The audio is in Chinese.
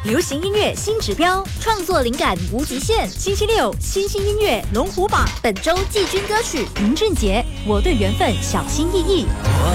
流行音乐新指标，创作灵感无极限。星期六，新兴音乐龙虎榜，本周季军歌曲林俊杰《我对缘分小心翼翼》。 我